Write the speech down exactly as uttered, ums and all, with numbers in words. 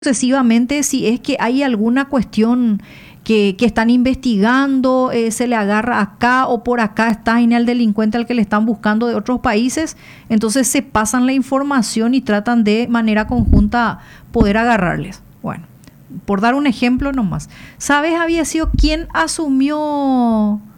sucesivamente, si es que hay alguna cuestión que, que están investigando, eh, se le agarra acá o por acá está en el delincuente al que le están buscando de otros países, entonces se pasan la información y tratan de manera conjunta poder agarrarles. Bueno, por dar un ejemplo nomás. ¿Sabes había sido quién asumió